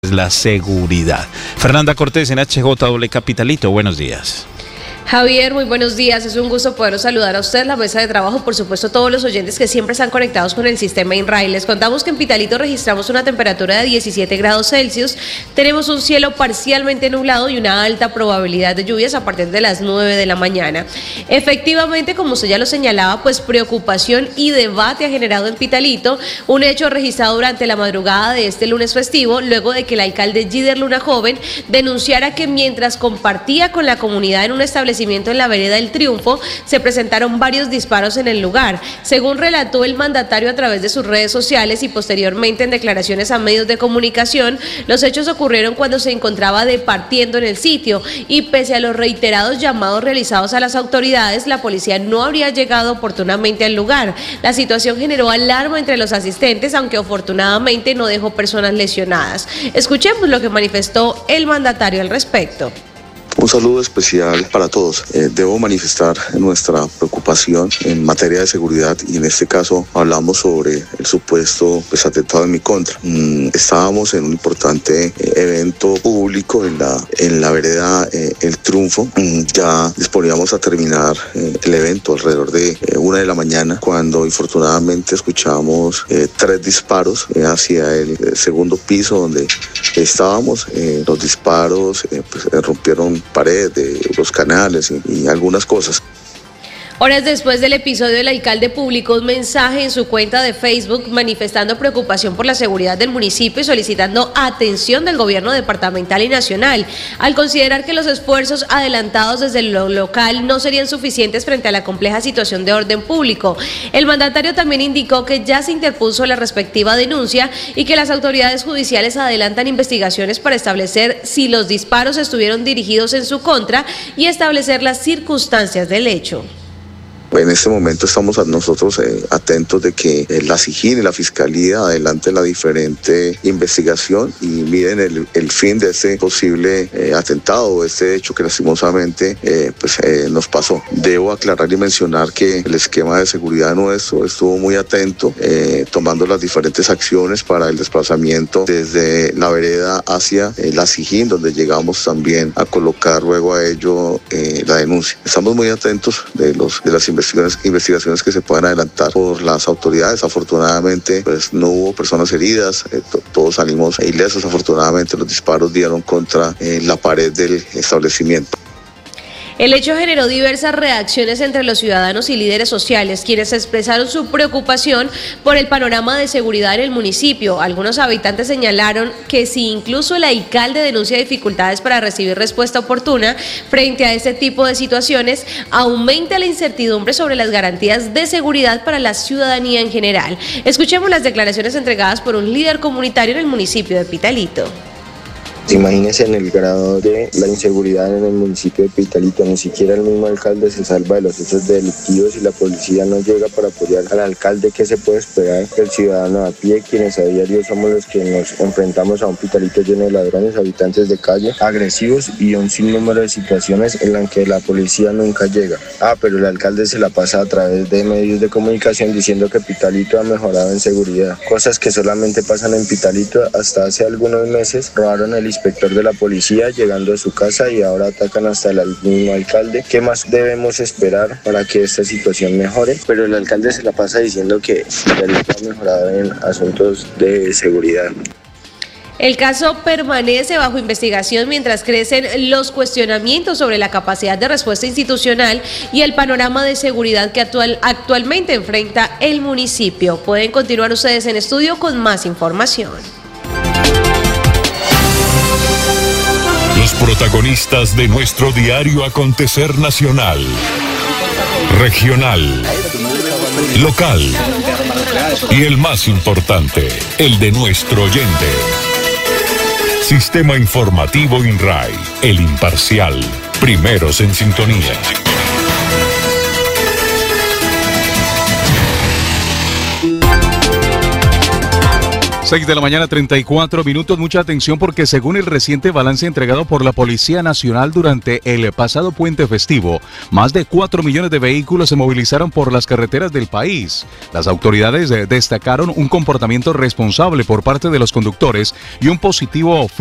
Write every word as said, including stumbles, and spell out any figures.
la seguridad. Fernanda Cortés en H J W Capitalito, buenos días. Javier, muy buenos días, es un gusto poder saludar a usted, la mesa de trabajo, por supuesto todos los oyentes que siempre están conectados con el sistema INRAE. Les contamos que en Pitalito registramos una temperatura de diecisiete grados Celsius, tenemos un cielo parcialmente nublado y una alta probabilidad de lluvias a partir de las nueve de la mañana. Efectivamente, como usted ya lo señalaba, pues preocupación y debate ha generado en Pitalito un hecho registrado durante la madrugada de este lunes festivo, luego de que el alcalde Gider Luna Joven denunciara que mientras compartía con la comunidad en un establecimiento en la vereda El Triunfo, se presentaron varios disparos en el lugar. Según relató el mandatario a través de sus redes sociales y posteriormente en declaraciones a medios de comunicación, los hechos ocurrieron cuando se encontraba departiendo en el sitio y pese a los reiterados llamados realizados a las autoridades, la policía no habría llegado oportunamente al lugar. La situación generó alarma entre los asistentes, aunque afortunadamente no dejó personas lesionadas. Escuchemos lo que manifestó el mandatario al respecto. Un saludo especial para todos. Eh, debo manifestar nuestra preocupación en materia de seguridad y en este caso hablamos sobre el supuesto pues, atentado en mi contra. Mm, estábamos en un importante eh, evento público en la, en la vereda eh, El Triunfo. Mm, ya disponíamos a terminar eh, el evento alrededor de eh, una de la mañana cuando infortunadamente escuchamos eh, tres disparos eh, hacia el, el segundo piso donde estábamos. Eh, los disparos eh, pues, rompieron pared, de los canales y, y algunas cosas. Horas después del episodio, el alcalde publicó un mensaje en su cuenta de Facebook manifestando preocupación por la seguridad del municipio y solicitando atención del gobierno departamental y nacional, al considerar que los esfuerzos adelantados desde lo local no serían suficientes frente a la compleja situación de orden público. El mandatario también indicó que ya se interpuso la respectiva denuncia y que las autoridades judiciales adelantan investigaciones para establecer si los disparos estuvieron dirigidos en su contra y establecer las circunstancias del hecho. En este momento estamos a nosotros eh, atentos de que eh, la SIJIN y la Fiscalía adelante la diferente investigación y miren el, el fin de este posible eh, atentado o este hecho que lastimosamente eh, pues, eh, nos pasó. Debo aclarar y mencionar que el esquema de seguridad nuestro estuvo muy atento, eh, tomando las diferentes acciones para el desplazamiento desde la vereda hacia eh, la SIJIN, donde llegamos también a colocar luego a ello eh, la denuncia. Estamos muy atentos de, los, de las investigaciones investigaciones que se puedan adelantar por las autoridades. Afortunadamente pues no hubo personas heridas, eh, to- todos salimos ilesos. Afortunadamente los disparos dieron contra eh, la pared del establecimiento. El hecho generó diversas reacciones entre los ciudadanos y líderes sociales, quienes expresaron su preocupación por el panorama de seguridad en el municipio. Algunos habitantes señalaron que si incluso el alcalde denuncia dificultades para recibir respuesta oportuna frente a este tipo de situaciones, aumenta la incertidumbre sobre las garantías de seguridad para la ciudadanía en general. Escuchemos las declaraciones entregadas por un líder comunitario en el municipio de Pitalito. Imagínense en el grado de la inseguridad en el municipio de Pitalito, ni siquiera el mismo alcalde se salva de los hechos delictivos y la policía no llega para apoyar al alcalde. ¿Qué se puede esperar? El ciudadano a pie, quienes a diario somos los que nos enfrentamos a un Pitalito lleno de ladrones, habitantes de calle, agresivos y un sinnúmero de situaciones en las que la policía nunca llega. Ah, pero el alcalde se la pasa a través de medios de comunicación diciendo que Pitalito ha mejorado en seguridad, cosas que solamente pasan en Pitalito. Hasta hace algunos meses robaron el inspector de la policía llegando a su casa y ahora atacan hasta el mismo alcalde. ¿Qué más debemos esperar para que esta situación mejore? Pero el alcalde se la pasa diciendo que Pitalito ha mejorado en asuntos de seguridad. El caso permanece bajo investigación mientras crecen los cuestionamientos sobre la capacidad de respuesta institucional y el panorama de seguridad que actual, actualmente enfrenta el municipio. Pueden continuar ustedes en estudio con más información. Los protagonistas de nuestro diario acontecer nacional, regional, local y el más importante, el de nuestro oyente. Sistema Informativo INRAE, el imparcial, primeros en sintonía. seis de la mañana, treinta y cuatro minutos. Mucha atención porque según el reciente balance entregado por la Policía Nacional durante el pasado puente festivo, más de cuatro millones de vehículos se movilizaron por las carreteras del país. Las autoridades destacaron un comportamiento responsable por parte de los conductores y un positivo flujo